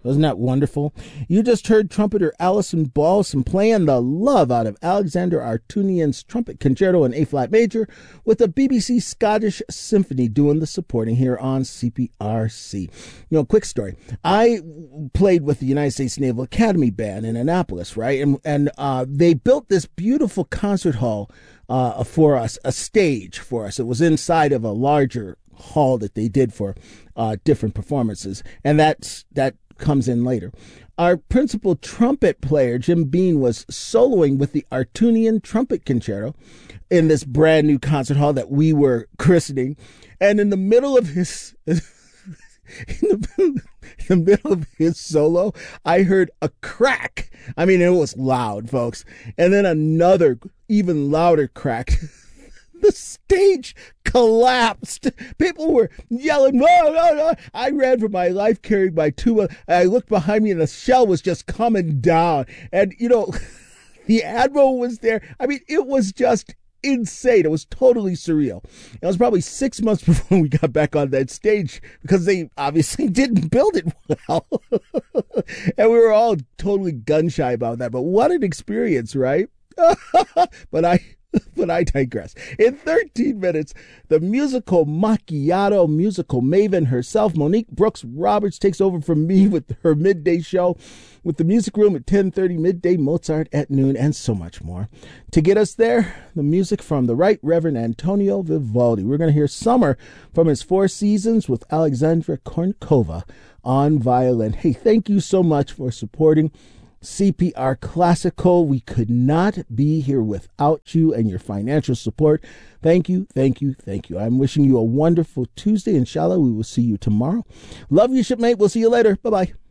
Wasn't that wonderful? You just heard trumpeter Alison Balson playing the love out of Alexander Artunian's Trumpet Concerto in A-flat major with the BBC Scottish Symphony doing the supporting here on CPRC. Quick story. I played with the United States Naval Academy Band in Annapolis, right? And they built this beautiful concert hall for us, a stage for us. It was inside of a larger hall that they did for different performances. And that comes in later. Our principal trumpet player, Jim Bean, was soloing with the Artunian Trumpet Concerto in this brand new concert hall that we were christening. And in the middle of his solo, I heard a crack. I mean, it was loud, folks. And then another even louder crack. The stage collapsed. People were yelling, "Whoa, no, no." I ran for my life carrying my tuba. I looked behind me and the shell was just coming down. And, the Admiral was there. I mean, it was just insane. It was totally surreal. It was probably 6 months before we got back on that stage because they obviously didn't build it well. And we were all totally gun shy about that. But what an experience, right? But I digress. In 13 minutes, the musical macchiato musical maven herself, Monique Brooks Roberts, takes over from me with her midday show with the Music Room at 10:30, midday Mozart at noon, and so much more. To get us there, the music from the Right Reverend Antonio Vivaldi. We're going to hear Summer from his Four Seasons with Alexandra Kornikova on violin. Hey, thank you so much for supporting CPR Classical. We could not be here without you and your financial support. Thank you, thank you, thank you. I'm wishing you a wonderful Tuesday. Inshallah, we will see you tomorrow. Love you, shipmate. We'll see you later. Bye-bye.